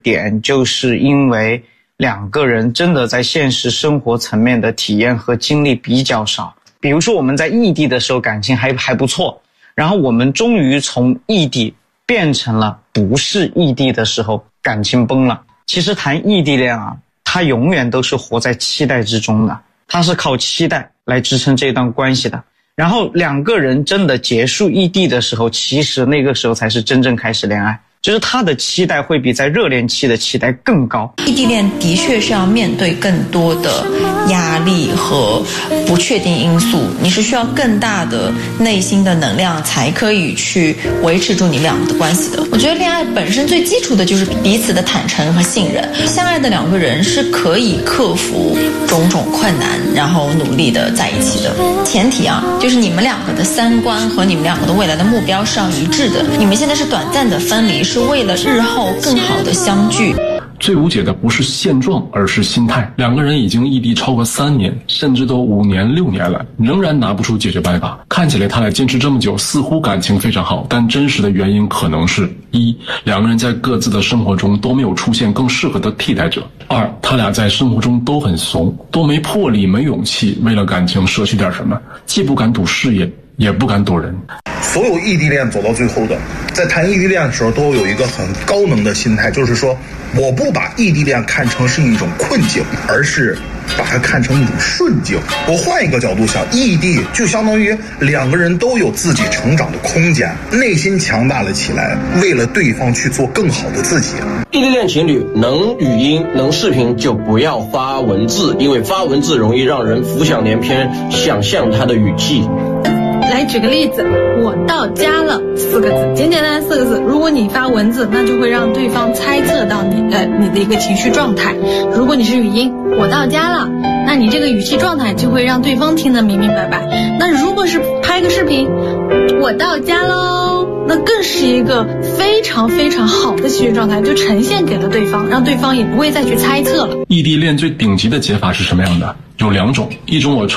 点就是因为两个人真的在现实生活层面的体验和经历比较少。比如说我们在异地的时候感情还不错，然后我们终于从异地变成了不是异地的时候感情崩了。其实谈异地恋啊，它永远都是活在期待之中的，它是靠期待来支撑这段关系的。然后两个人真的结束异地的时候，其实那个时候才是真正开始恋爱，就是他的期待会比在热恋期的期待更高。 异地恋的确是要面对更多的压力和不确定因素，你是需要更大的内心的能量才可以去维持住你俩的关系的。我觉得恋爱本身最基础的就是彼此的坦诚和信任，相爱的两个人是可以克服种种困难，然后努力的在一起的。前提啊，就是你们两个的三观和你们两个的未来的目标是要一致的。你们现在是短暂的分离，是为了日后更好的相聚。 最无解的不是现状，而是心态。两个人已经异地超过3年，甚至都5年、6年了，仍然拿不出解决办法。看起来他俩坚持这么久，似乎感情非常好，但真实的原因可能是：一，两个人在各自的生活中都没有出现更适合的替代者；二，他俩在生活中都很怂，都没魄力、没勇气，为了感情舍去点什么，既不敢赌事业，也不敢躲人。 所有异地恋走到最后的，在谈异地恋的时候都有一个很高能的心态，就是说我不把异地恋看成是一种困境，而是把它看成一种顺境。我换一个角度想，异地就相当于两个人都有自己成长的空间，内心强大了起来，为了对方去做更好的自己。 异地恋情侣能语音能视频就不要发文字，因为发文字容易让人浮想联翩，想象他的语气。 来举个例子，我到家了4个字，简简单单4个字。如果你发文字，那就会让对方猜测到你的一个情绪状态。如果你是语音，我到家了，那你这个语气状态就会让对方听得明明白白。那如果是拍个视频，我到家喽，那更是一个非常非常好的情绪状态，就呈现给了对方，让对方也不会再去猜测了。 异地恋最顶级的解法是什么样的？有2种，一种我